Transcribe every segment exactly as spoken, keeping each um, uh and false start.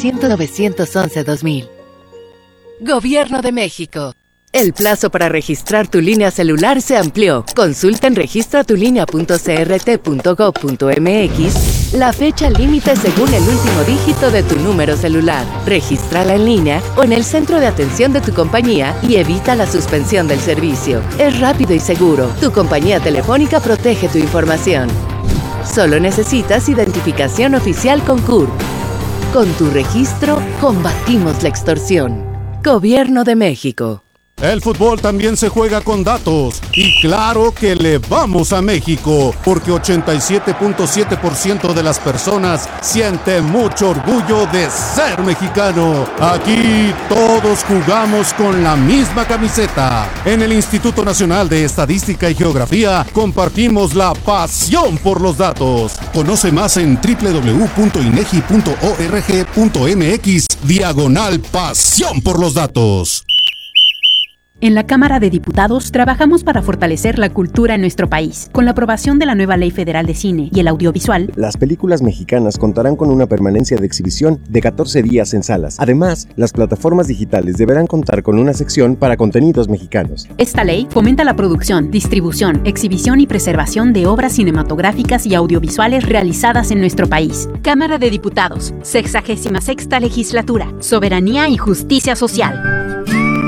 ochocientos novecientos once dos mil. Gobierno de México. El plazo para registrar tu línea celular se amplió. Consulta en registratulínea punto c r t punto gov punto m x la fecha límite según el último dígito de tu número celular. Regístrala en línea o en el centro de atención de tu compañía y evita la suspensión del servicio. Es rápido y seguro. Tu compañía telefónica protege tu información. Solo necesitas identificación oficial con C U R P. Con tu registro, combatimos la extorsión. Gobierno de México. El fútbol también se juega con datos. Y claro que le vamos a México, porque ochenta y siete punto siete por ciento de las personas siente mucho orgullo de ser mexicano. Aquí todos jugamos con la misma camiseta. En el Instituto Nacional de Estadística y Geografía compartimos la pasión por los datos. Conoce más en doble u doble u doble u punto inegi punto org punto m x diagonal pasión por los datos. En la Cámara de Diputados trabajamos para fortalecer la cultura en nuestro país. Con la aprobación de la nueva Ley Federal de Cine y el Audiovisual, las películas mexicanas contarán con una permanencia de exhibición de catorce días en salas. Además, las plataformas digitales deberán contar con una sección para contenidos mexicanos. Esta ley fomenta la producción, distribución, exhibición y preservación de obras cinematográficas y audiovisuales realizadas en nuestro país. Cámara de Diputados, sexagésima sexta legislatura, soberanía y justicia social.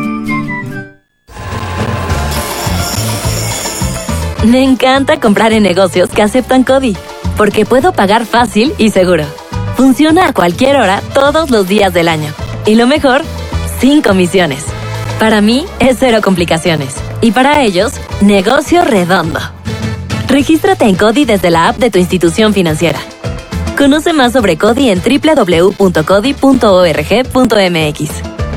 Me encanta comprar en negocios que aceptan CODI, porque puedo pagar fácil y seguro. Funciona a cualquier hora, todos los días del año. Y lo mejor, sin comisiones. Para mí, es cero complicaciones. Y para ellos, negocio redondo. Regístrate en CODI desde la app de tu institución financiera. Conoce más sobre CODI en doble u doble u doble u punto codi punto org punto m x.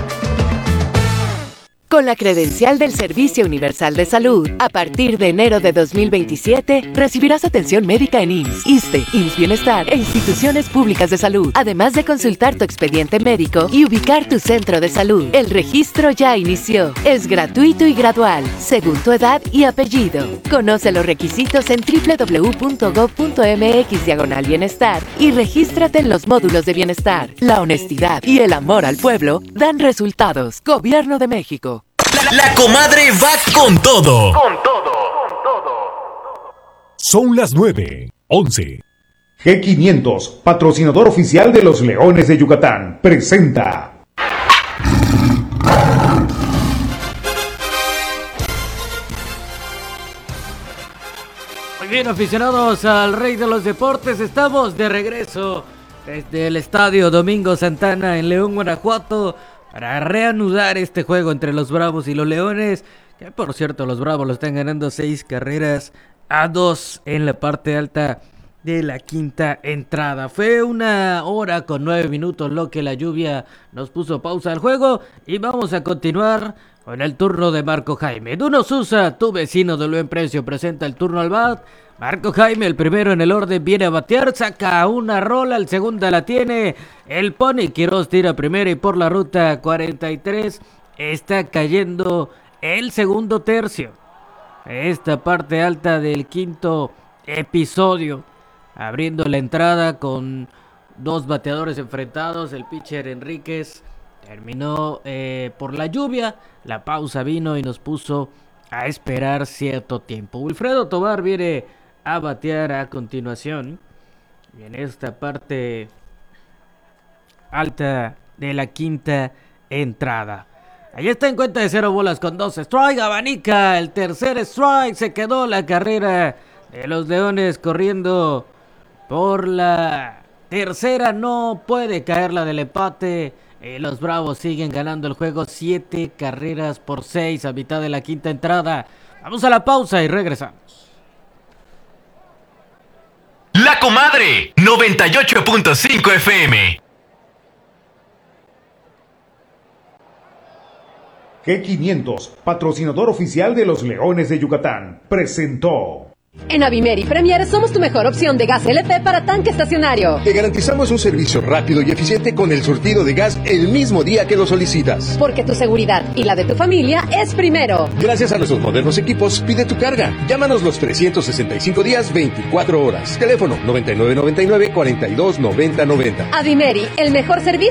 Con la credencial del Servicio Universal de Salud, a partir de enero de dos mil veintisiete, recibirás atención médica en I M S S, ISSSTE, I M S S Bienestar e instituciones públicas de salud, además de consultar tu expediente médico y ubicar tu centro de salud. El registro ya inició. Es gratuito y gradual, según tu edad y apellido. Conoce los requisitos en doble u doble u doble u punto gov punto m x diagonal bienestar y regístrate en los módulos de bienestar. La honestidad y el amor al pueblo dan resultados. Gobierno de México. La, la comadre va con todo. Con todo, con todo. Son las nueve, once. G quinientos, patrocinador oficial de los Leones de Yucatán, presenta. Muy bien, aficionados al Rey de los Deportes, estamos de regreso desde el Estadio Domingo Santana en León, Guanajuato, para reanudar este juego entre los Bravos y los Leones, que por cierto los Bravos lo están ganando seis carreras a dos en la parte alta de la quinta entrada. Fue una hora con nueve minutos lo que la lluvia nos puso pausa al juego y vamos a continuar con el turno de Marco Jaime. Duno Sousa, tu vecino de buen precio, presenta el turno al bat. Marco Jaime, el primero en el orden, viene a batear, saca una rola, el segunda la tiene el Pony Quiroz, tira primera y por la ruta cuarenta y tres está cayendo el segundo tercio. Esta parte alta del quinto episodio, abriendo la entrada con dos bateadores enfrentados, el pitcher Enríquez terminó eh, por la lluvia, la pausa vino y nos puso a esperar cierto tiempo. Wilfredo Tovar viene a batear a continuación y en esta parte alta de la quinta entrada. Ahí está en cuenta de cero bolas con dos strike, abanica el tercer strike, se quedó la carrera de los Leones corriendo por la tercera, no puede caer la del empate. Eh, los Bravos siguen ganando el juego, siete carreras por seis a mitad de la quinta entrada. Vamos a la pausa y regresamos. La Comadre, noventa y ocho punto cinco F M. G quinientos, patrocinador oficial de los Leones de Yucatán, presentó. En Avimeri Premier somos tu mejor opción de gas L P para tanque estacionario. Te garantizamos un servicio rápido y eficiente con el surtido de gas el mismo día que lo solicitas. Porque tu seguridad y la de tu familia es primero. Gracias a nuestros modernos equipos, pide tu carga. Llámanos los trescientos sesenta y cinco días, veinticuatro horas. Teléfono noventa y nueve noventa y nueve, cuarenta y dos noventa noventa. Avimeri, el mejor servicio